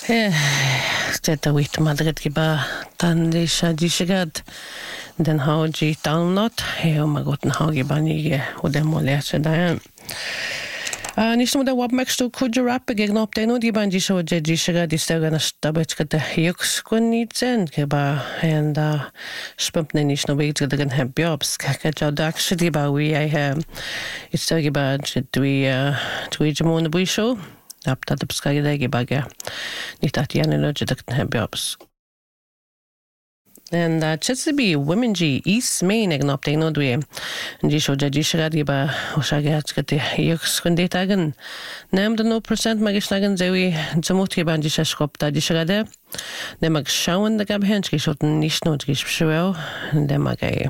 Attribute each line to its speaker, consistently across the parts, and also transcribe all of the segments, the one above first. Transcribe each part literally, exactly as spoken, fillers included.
Speaker 1: Teda wit Madrid giba tan disha dishagad den hauji download he o magot na haugi bani o dem mole sedan. A nisto da wab maxto kuja rap gegen op den odi bandi so je dishagad istaga na stabet kata yux kunitsen giba and uh spumpne nisto wait to den have jobs kaka jodak shidi ba we I have istaga ba dwi uh dwi jamon bu show Apta da pskagi da gibaga. Nicht at jane no jedakt na jobs. And uh, Chesapeake Women G East Main egn op de no dwe. Ndi sho jadi shagad giba o shagat kate yux kundetagen. Nem da no percent magislagen zewi zamut giba ndi shashkop da di shagade. Ne mag schauen da gab henski shoten nicht no gishpshwel. Ne mag ei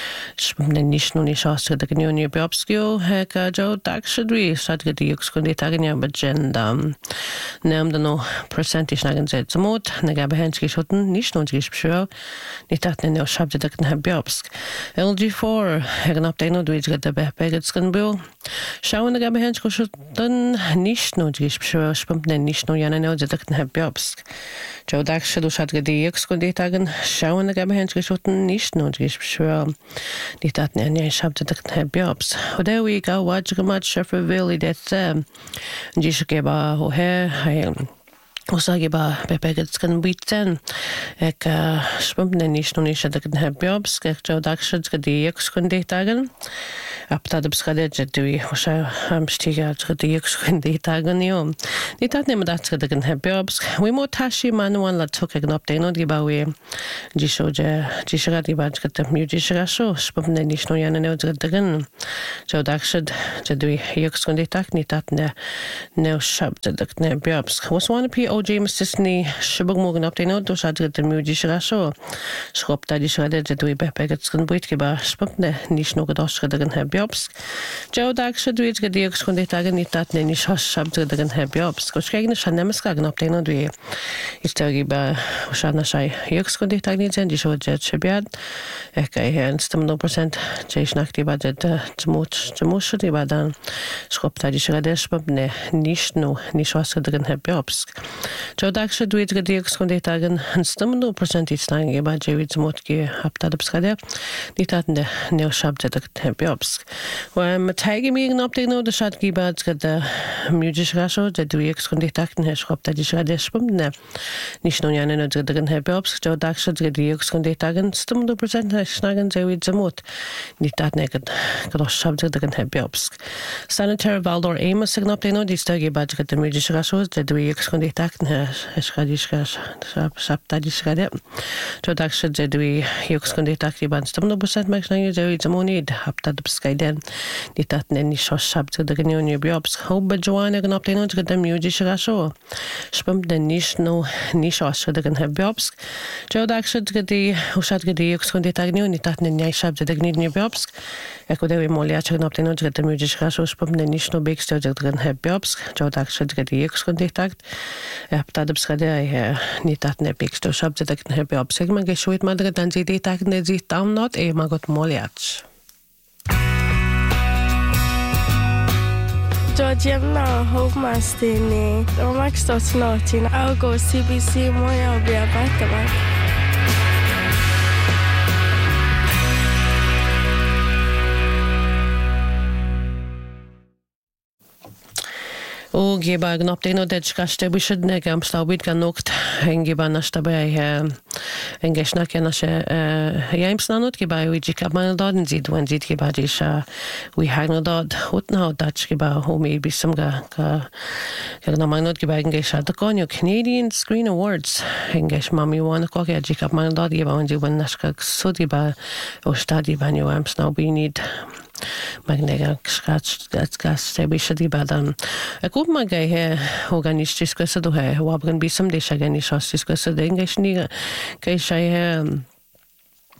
Speaker 1: Spumne nicht nur nicht aus der Union Biopskio, Heka Joe Dakshadri, Sadgadi Yuxkunditagania, but Genda. Nem da no percentage nagen zet zamot, Nagabe Henski Schotten, nicht nur Gishpshwel, nicht dat ne Shabde Dakan Biopsk. L G four, Hagan up Dano, do it get the Begetskan Bill. Schauen the Gabe Hensko Schotten, nicht nur Gishpshwel, Spumne nicht nur Yanano, the Dakan Biopsk. Joe Dakshadu Sadgadi Yuxkunditagen, schauen the Gabe Henski Schotten, nicht nur Gishpshwel. Niet dat ne ne shabte dat heb jobs. Og der we go watch go much for really that um jishkeba ho he he Og så jeg bare bebeget skal vi den. Jeg spumne nicht noch nicht at den heb jobs. Skal jeg dagshed skal de jeg skulle det dagen. Apta det skal det du i og så am stiga skal de jeg skulle det dagen jo. Det at nem dat skal den heb jobs. Vi må tashi manual la tok jeg op den og de bare vi jishoje jishra de bare skal det mye jishra så spumne nicht noch jane no dagen. Så dagshed du i jeg skulle det dagen det at ne no shabte det heb jobs. Was one p O J Mistesni shibug morgen op de no do sadre de mye jishra så. Schop da die schade du i bebeget skal buit geba spumne nicht noch gedosh dagen heb jobs. Joe dagshe du it gedi eks konde dagen nit dat ne nicht has shabte dagen heb jobs. Ko skegen shanemes kagen op de no du i. Istagi ba shana shai eks konde dagen zen di so jet shabiad. Ek kai hen stem no percent jesh nakti ba jet tmut tmush di ba dan. Schop da die schade spumne nicht no nicht has dagen heb jobs. Joe dagshe du it gedi eks konde dagen stem no percent is lang geba jewi tmut ge hab da bskade. Nit dat ne ne shabte dagen heb jobs. Well, my tagi meeting up there no the shot gibad got the music rasho that do ex kontakten her schreibt da die schade spumne nicht nur jane no drin heb jobs Joe dagshe die ex kontakten stum do percent schnagen ze with zamot nit dat neked got shabd drin heb jobs Sanitary Valdor Amos sign up there no die stagi bad got the music rasho that do ex kontakten her schade schas shab da die schade Joe dagshe die ex kontakten bad stum do percent max schnagen ze with zamonid hab da Skaiden dit dat ne ni so shabte de gnion jobs hob joane gan op de no de music rasho spum de nish no ni so de gan heb jobs jo dakshed gedi ushat gedi ex kon de tagnion dit dat ne ni shabte de gnion jobs ek ode we molia gan op de no de music rasho spum de nish no big stel de gan heb jobs jo dakshed gedi ex kon de tagt hab da de schade nit dat ne big stel shabte de gan heb jobs ek ma geshoit madre dan ze de tag ne zi tam not e ma got moliach
Speaker 2: Georgia na hope mastini. O max tot notin. I'll go C B C moja obja back.
Speaker 1: O geba gnop de no det skaste bi should ne gam stabit ganokt engeba na stabei engesh na she yaims na not geba wi jikab man daden zit when zit geba disha we hang dad hot na dach geba homi bi samga ka na man not geba engesh at konyo Canadian Screen Awards engesh mami wana ko ge jikab man dad geba when zi when naska sudi ba o stadi banyo am snow bi need Magnega scratch that's gas sebi shadi badan. A good magay he organish discuss do he wabgan bi some dish again is discuss the English niga kay shay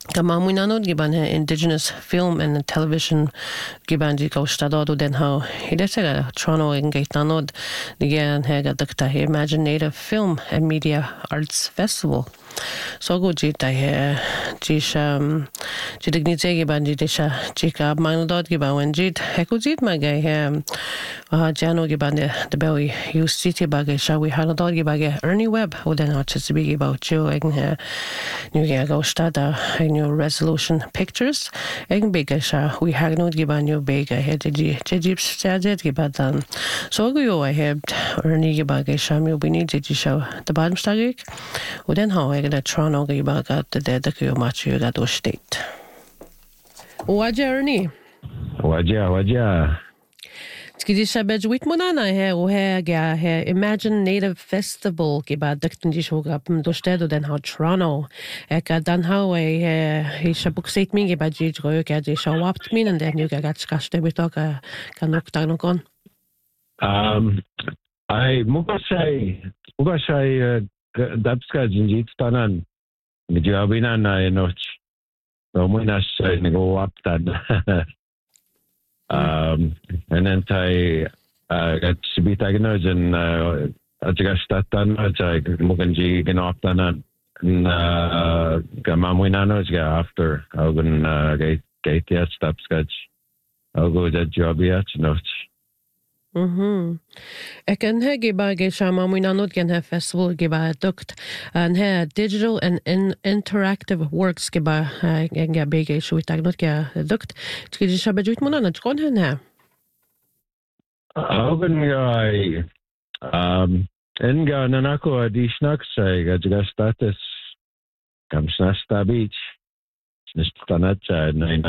Speaker 1: Gama mwy nanod giban he Indigenous Film and Television giban di gaustadod o den ha hidetega Toronto en gait nanod digan he gadakta he Imagine Film and Media Arts Festival. So go jit da he jish um jit ignite giban jit isha jika manodod giban wen jit heko jit magay he uh jano giban de de belly use city bagay sha we hanodod gibagay Ernie Webb o den ha chisibi about jo egen he nu ge gaustada new resolution pictures egen bega sha we hagnod giban yo bega he de jip stadet gibadan so go yo I have Ernie gibagay sha mi we need to show the bottom stagik o den ha egen Toronto gibaga de de ko machu ga do state Waja Ernie
Speaker 3: Waja waja
Speaker 1: Skidi sabej wit monana he o he ga he Imagine Native Festival giba dukten di shoga pum do stedo den ha Toronto ek dan how he he shabuk seit mi giba ji go ga ji shawapt min and then you ga gat skaste bitoka kanok tanokon
Speaker 3: um I mugashay mugashay dabska jinjit tanan Mijabina na enoch. So muinas nego aptad. Um and then I got sibitagnoj and atgastatan aj muganji ganoptanan na gamamuinanos ga after ogun gate gate stapskach. Ogo that jobiat noch.
Speaker 1: Mhm. Ek en he giba ge shama mwy nanod gen he festival giba dukt and he digital and in interactive works giba gen ga bege shu tagnot ga dukt tki shabe juit monana tkon hen he
Speaker 3: Ogun guy um en ga nanako adishnak say ga status kamsnasta beach nistanacha nine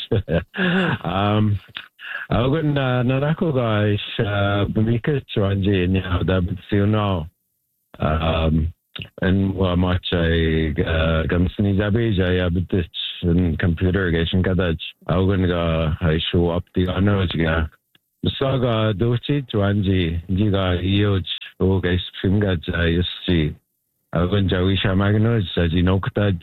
Speaker 3: um Ogun nanako guys bumika chwanji now that you know um and wa much I gamsni zabe jaya bit in computer gation kadaj Ogun ga I show up the honors ga saga dochi chwanji jiga ioj o guys finga jaysi Ogun jawi shamagno jaji noktaj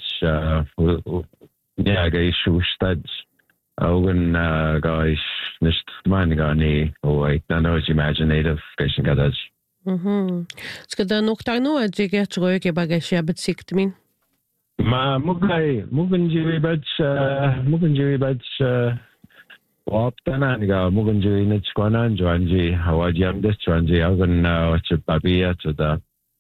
Speaker 3: yeah guys shustad Ogun guys nicht meine gar nie oh ich dann noch imaginative gation kadaj
Speaker 1: Mhm. Skada noch tagno a jige troike bagasha betsikt min
Speaker 3: Ma mugai mugun jiwi bach mugun jiwi bach waptana ga mugun jiwi nich kwanan jwanji hawaji am des jwanji Ogun wach babia to da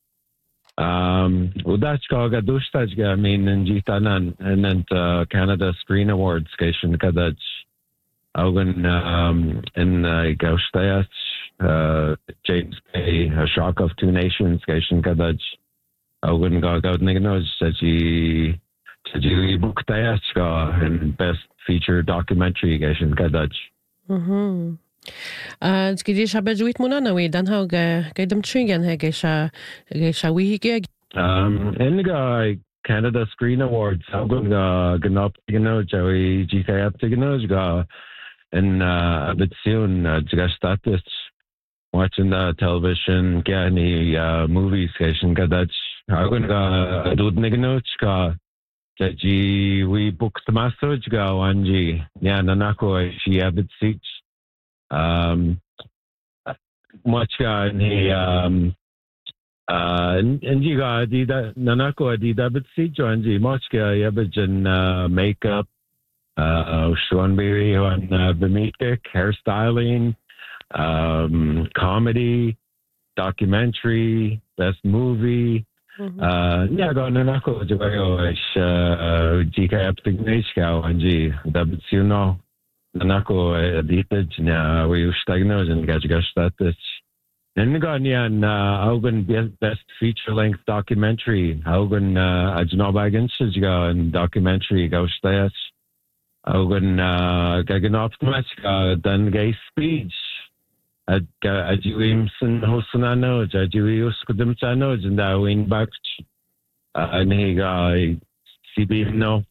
Speaker 3: um udach ka ga dostaj ga min njitanan and Canada Screen Awards gation kadaj Ogun um in gaustayat uh James Bay a shock of two nations gation kadaj Ogun ga ga nignos saji saji buktayat ga in best feature documentary gation kadaj
Speaker 1: Mhm. Uh, skidi shabe juit monana we dan how ga gaidam tringen he gesha gesha we ge
Speaker 3: um in ga Canada Screen Awards Ogun ga ganop gno jawi G K up gnos ga in uh, a bit soon uh, status watching the television gani uh, movies station kadach Ogun ga dud nignoch ga jaji we booked masoj ga wanji ya nanako she abit sich um much ga ni um uh inji ga di nanako di dabit sich wanji much ga yabajan uh, makeup Uh, Schwanberry on uh, Bemitic, hairstyling, um, comedy, documentary, best movie. Yeah, go na nako jabayo is G K Aptignishka wanji dabit you know nanako edited na we ustagnos and gajgastatus. And go niyan Ogun best feature length documentary. Ogun ajnobagan sijga and documentary gaustayas. Ogun gaganoptmas dan gay speech at ajuimson hosanano ajuius kudumsano and the wing back and he guy C B no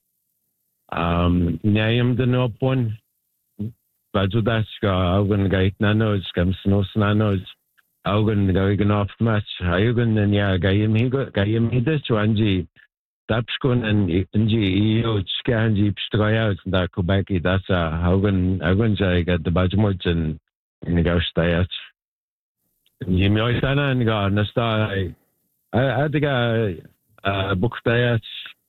Speaker 3: um nyayam the no pon bajudaska Ogun gait nanos kamsnos nanos Ogun gaganoptmas Ogun and ya gayim he gayim he this wanji tapskun en inji io skanji pstroya da kubaki dasa haugen haugen say got the bajmuts and in the gostayat. Yimi sana and ga nasta I think I booked that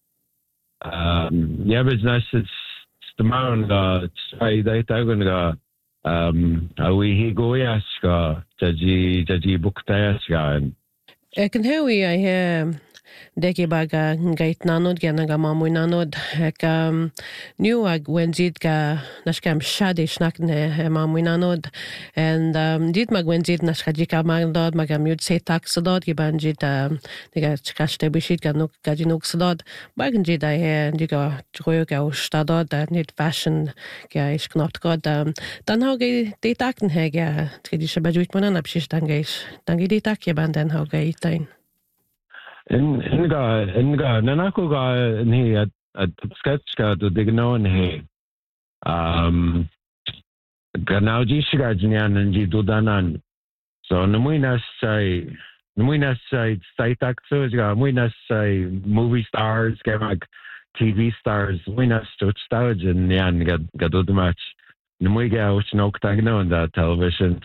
Speaker 3: um yeah business it's tomorrow and uh I they going to um we he go yes ga jaji jaji booked that and
Speaker 1: Ek yn hewi ai he degi baga ngait nanod ga nga mamu nanod ek um, new ag wenzid ga nashkam shadi shnakne he mamu nanod and um, dit mag wenzid nashkajika magdod magam yud se taxodod gibanjid um, diga chkashte bishit ga nuk gajinuk sodod baganjid ai he diga troyo ga ustadod nit fashion ga is knopt god um, dan hau ge de takten he ga tgedi shabajuit monan abshish dan geis dan ge de tak je ban den hau ge itain
Speaker 3: in in ga in ga nanako ga ni at at sketch ga do digno ni um ganau ji shiga jnian nji dodanan so namuinas sai namuinas sai sai takso ga muinas sai movie stars ga mag T V stars muinas to stage nian ga ga do the match namui ga uch no tagno on the television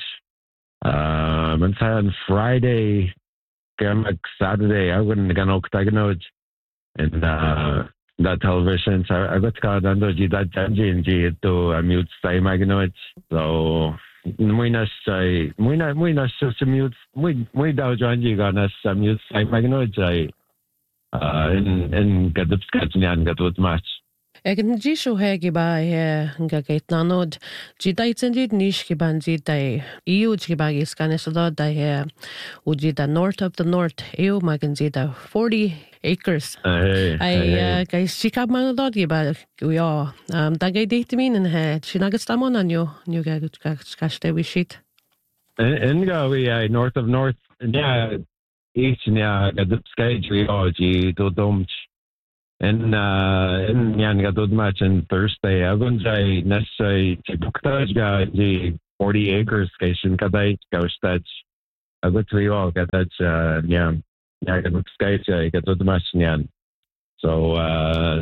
Speaker 3: um and on Friday like Saturday, I wouldn't get no octagonage and uh, that television. So I got called under G that Janji and G to a mute say magnoid. So we not say we not we not so mute we we down Janji got us a mute say magnoid. I uh in in get the sketch and get with match.
Speaker 1: Ag yn di siw hegi ba nga gait nanod. Di dait yn did nish ki ban di dai iw di ba gis ganes o da he u di da north of the north iw magan di da forty acres. Ay gais chikab man o di ba uyo. Da gay date min yn he sinagat stamon an yo nyo gagut kashte wishit.
Speaker 3: In ga we north of north yeah each nya gadip skage we o di do domch. In uh in yan gatod match on Thursday. I wouldn't say necessarily chibuktaj ga the forty acres station kaday gostach. I would three all get that uh yeah yeah gatod skate gatod match yan. So uh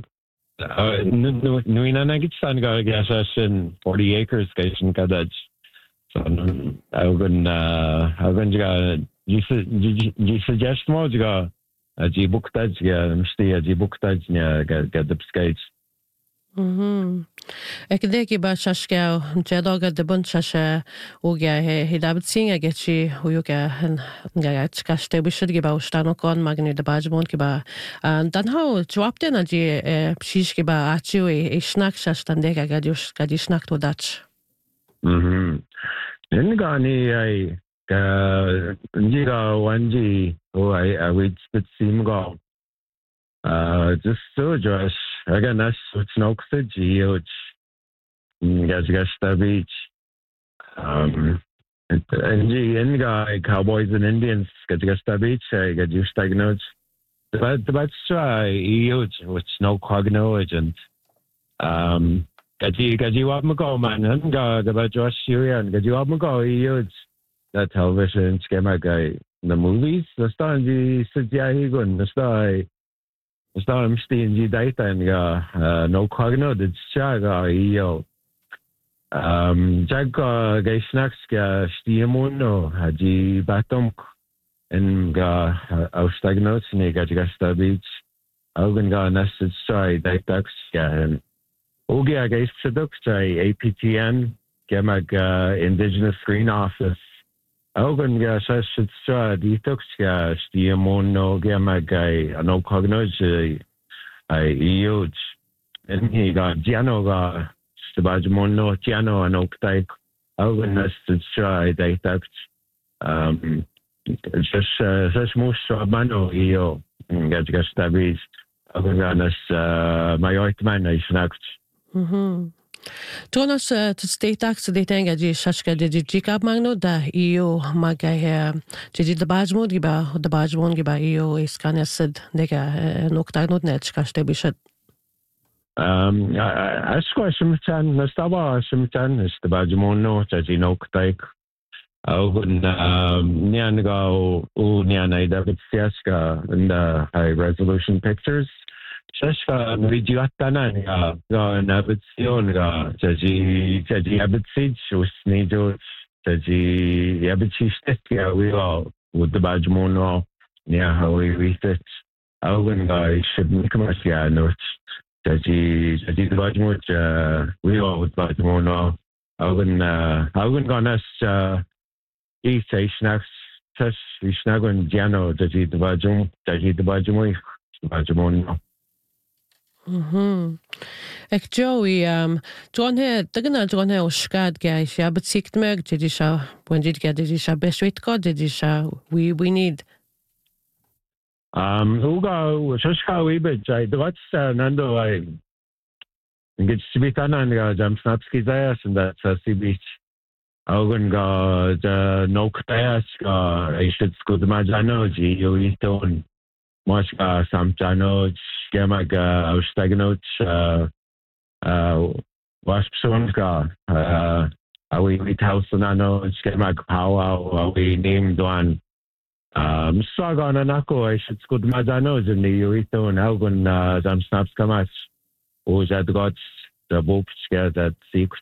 Speaker 3: nuina nagitsan ga gasas in forty acres station kadaj. So I wouldn't uh I wouldn't ga you you suggest mo ga Ji buktaj ga msti ji buktaj nya ga ga dipskates.
Speaker 1: Mhm. Ek deki ba shashka jedoga de bun shasha uga he he david singa getchi uyuga nga tskashte bishud ge ba ustano kon magni de bajmon ke ba dan how dropped in a ji pshish ke ba achu e schnak shastan de ga dius ga di schnak to dach.
Speaker 3: Mhm. In ga ni ai ga ni ga wanji oh I I would spit sim go uh just so Josh again that's it's no oxygen which guys guys the beach um and and guy cowboys and Indians get guys the beach I get you stagnant but but try huge which no cognitive and um get you get you up go man and go about Josh here and get you up go huge that television schema guy the movies the star the sugyahigun the star the star I'm staying the data and uh no cogno the chaga io um jaga gay snacks ga stiamuno haji batom and ga ausstagnots ne ga ga beach augen ga nested side data and ogia gay seduct A P T N gemag indigenous screen office Augen ga sa sa detox ga stiamono ga magay ano cognoge ay huge and he got giano ga stabajmono giano ano type augen nas sa detox um just just most mano io ga ga stabis augen ga nas mayoit man ay snacked.
Speaker 1: Mhm. Tonos to state tax de tenga di shashka de jikab magno da io maga he di de bajmo di ba de bajmo gi ba io is kanesed nega noktagno net shkaste bishat
Speaker 3: um I squash him chan na staba shim chan is de bajmo no ta di noktag Augun nian go u nian I David Siaska in the high resolution pictures. Shashka Nvidiatana ga Nabition ga Jaji Jaji Abitsij was Nijo Jaji Yabichi we all with the Bajmono near how we reach it. Augun guy should make a masia note. Jaji Jaji Bajmut we all with Bajmono. Augun Augun Ganas East Snacks Tush Vishnagun Jano Jaji the Bajum Jaji the Bajumui Bajmono.
Speaker 1: Mhm. Ek Joey um John he dagna John he oskad ga sha but sikt meg did sha when did get did sha best wait god did sha we we need
Speaker 3: um uga shoshka we but I what's nando I get to be done and jam snapski zayas and that's a C beach Augun ga the no kayas ga I should school the majano ji you don't Moska Samchano, Gemaga, Austeganoch, uh, uh, Waspsonska, uh, are we with Housenano, Skemak Power, we named one, um, Sagan and Ako, I should school Mazanos in the Urito and Algon, uh, Zam Snaps Kamas, who's at got the books that secret.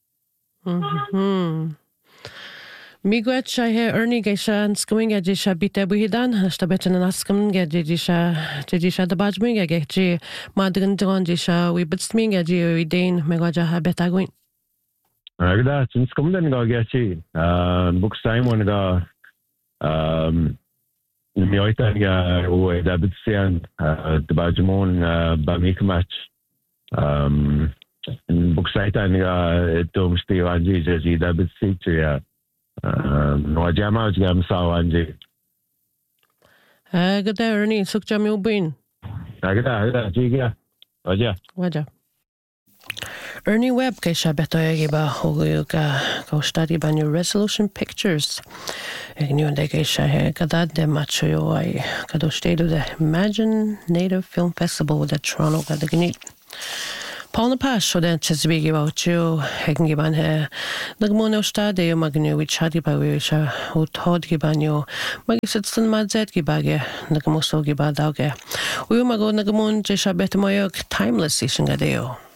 Speaker 1: Mhm. Miguet sha he Ernie Gesha and Scumming at Jisha Bita Buhidan, Stabetan and Ascum get Jisha, Jisha the Bajming, I get J. Madrin John Jisha, we but sming at J. Dane, Megaja Habetaguin.
Speaker 3: I got that since coming go get you. Um, books time when go, um, Mioita, who David Sian, uh, the Bajamon, uh, Bamik match. Um, and books site and uh, Tom Steve and Jesus, David Situ, no jama jam sawanji
Speaker 1: Agada Ernie sukja milbin
Speaker 3: agada agada jiga waja
Speaker 1: waja Ernie Webb kesha betoyagiba hoguga go study by new resolution pictures ignu de kesha he kada de macho I kado stay the Imagine Native Film Festival with the Toronto gadagnit Paul na pas so den chesbigi about you hegen giban he nagmono stade magnu which hadi ba we sha ut hod gibanyo magisitsen madzet gibage nagmoso gibadauge we mago nagmon jesha betmoyok timeless session gadeo